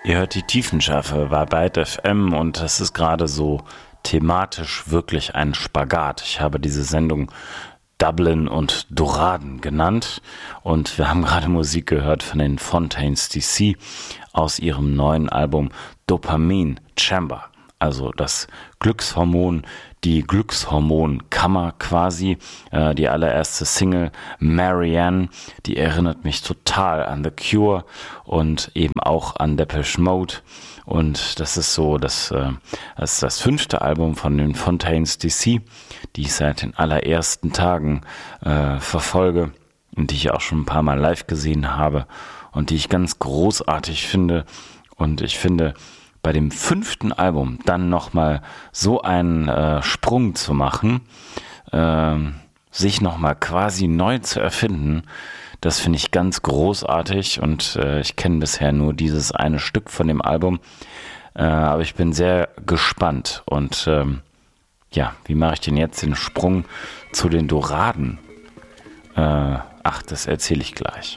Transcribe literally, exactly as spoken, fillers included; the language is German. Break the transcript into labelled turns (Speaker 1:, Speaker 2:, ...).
Speaker 1: Ihr hört die Tiefenschärfe bei Byte F M und das ist gerade so thematisch wirklich ein Spagat. Ich habe diese Sendung Dublin und Doraden genannt und wir haben gerade Musik gehört von den Fontaines D C aus ihrem neuen Album Dopamine Chamber. Also das Glückshormon, die Glückshormonkammer quasi. Äh, die allererste Single Marianne, die erinnert mich total an The Cure und eben auch an Depeche Mode. Und das ist so, das, äh, das ist das fünfte Album von den Fontaines D C, die ich seit den allerersten Tagen äh, verfolge und die ich auch schon ein paar Mal live gesehen habe und die ich ganz großartig finde. Und ich finde, bei dem fünften Album dann nochmal so einen äh, Sprung zu machen, äh, sich nochmal quasi neu zu erfinden, das finde ich ganz großartig und äh, ich kenne bisher nur dieses eine Stück von dem Album, äh, aber ich bin sehr gespannt und ähm, ja, wie mache ich denn jetzt den Sprung zu den Doraden? Äh, ach, das erzähle ich gleich.